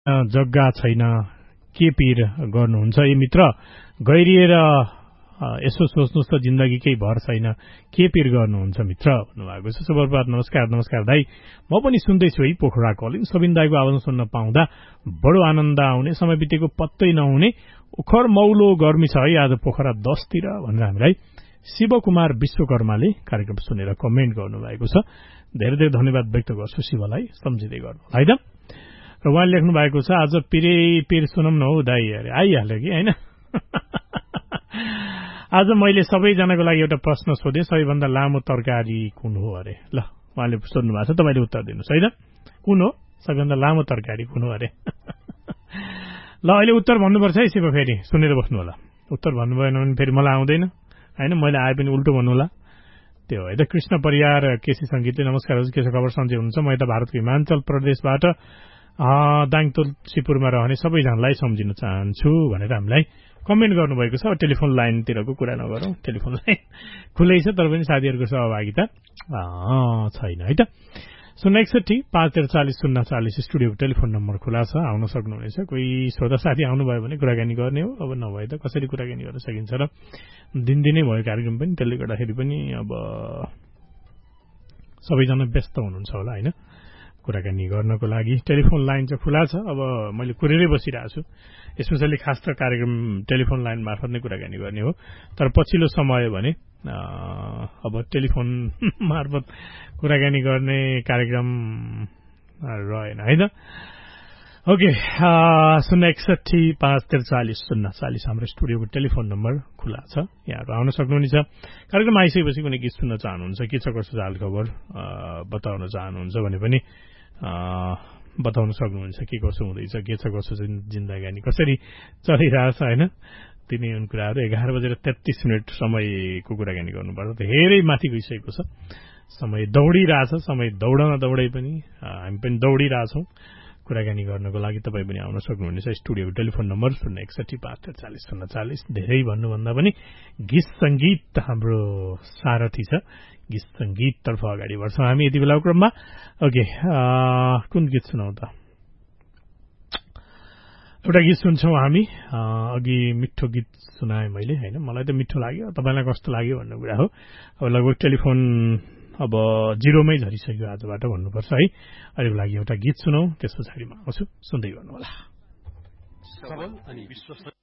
जग्गा छैन के पिर गर्नुहुन्छ ए मित्र गहिरिएर यसो सोच्नुहोस् त जिन्दगीकै भर छैन के पिर गर्नुहुन्छ मित्र भन्नुभएको छ। शुभप्रभात नमस्कार दाई म पनि सुन्दैछु है पोखरा कलिङ सबिन दाईको आवाज सुन्न पाउँदा बडो आनन्द आउने समय बितेको पत्तै नहुने उखर मौलो गर्मी छ है आज पोखरा 10 तिर भनेर हामीलाई शिवकुमार विश्वकर्माले कार्यक्रम सुनेर कमेन्ट गर्नुभएको छ। धेरै धेरै धन्यवाद व्यक्त गर्छु शिवलाई सम्झिँदै गर्नु है त। र उहाँले लेख्नु भएको छ आज पिर सुनौँ न हौ दाई अरे आइहाल्यो कि होइन। आज मैले सबैजनाको लागि एउटा प्रश्न सोधेँ सबैभन्दा लामो तरकारी कुन हो अरे। ल उहाँले सोध्नु भएको छ तपाईँले उत्तर दिनुहोस् है त कुन हो सबैभन्दा लामो तरकारी कुन हो अरे। ल अहिले उत्तर भन्नुपर्छ है शिव फेरि सुनेर बस्नु होला उत्तर भन्नु भएन भने फेरि मलाई आउँदैन होइन मैले आए पनि उल्टो भन्नु होला त्यो है त। कृष्ण परियार केसी सङ्गीतले नमस्कार हजुर के छ खबर सन्चै हुनुहुन्छ म यता भारतको हिमाञ्चल प्रदेशबाट दाङतोल सिपुरमा रहने सबैजनालाई सम्झिन चाहन्छु भनेर हामीलाई कमेन्ट गर्नुभएको छ। टेलिफोन लाइनतिरको कुरा नगरौँ टेलिफोन लाइन खुलै छ तर पनि साथीहरूको सहभागिता छैन है त। 061-543-040 स्टुडियोको टेलिफोन नम्बर खुला छ आउन सक्नुहुनेछ। कोही श्रोता साथी आउनुभयो भने कुराकानी गर्ने हो अब नभए त कसरी कुराकानी गर्न सकिन्छ र दिनदिनै भयो कार्यक्रम पनि त्यसले गर्दाखेरि पनि अब सबैजना व्यस्त हुनुहुन्छ होला होइन कुराकानी गर्नको लागि। टेलिफोन लाइन चाहिँ खुला छ अब मैले कुरेरै बसिरहेको छु स्पेसली खास त कार्यक्रम टेलिफोन लाइन मार्फत नै कुराकानी गर्ने हो तर पछिल्लो समय भने अब टेलिफोन मार्फत कुराकानी गर्ने कार्यक्रम रहेन है त। ओके 061-543-040 हाम्रो स्टुडियोको टेलिफोन नम्बर खुला छ यहाँहरू आउन सक्नुहुनेछ। कार्यक्रम आइसकेपछि कुनै गीत सुन्न चाहनुहुन्छ के छ कसो हाल खबर बताउन चाहनुहुन्छ भने पनि बताउन सक्नुहुन्छ के कसो हुँदैछ के छ कसो जिन्दगानी कसरी चलिरहेछ होइन तिनी उन कुराहरू। 11:33 समयको कुराकानी गर्नुपर्छ धेरै माथि गइसकेको छ समय दौडिरहेछ समय दौडै पनि हामी पनि दौडिरहेछौँ कुराकानी गर्नको लागि। तपाईँ पनि आउन सक्नुहुनेछ स्टुडियोको टेलिफोन नम्बर 061-543-040 धेरै भन्नुभन्दा पनि गीत सङ्गीत हाम्रो सारथी छ गीत सङ्गीततर्फ अगाडि बढ्छौँ हामी यति बेलाको क्रममा। ओके कुन गीत सुनाउँ त एउटा गीत सुन्छौँ हामी अघि मिठो गीत सुनाएँ मैले होइन मलाई त मिठो लाग्यो तपाईँलाई कस्तो लाग्यो भन्ने कुरा हो। अब लगभग टेलिफोन अब जिरोमै झरिसक्यो आजबाट भन्नुपर्छ है। अहिलेको लागि एउटा गीत सुनौ त्यस पछाडि म आउँछु सुन्दै गर्नु होला।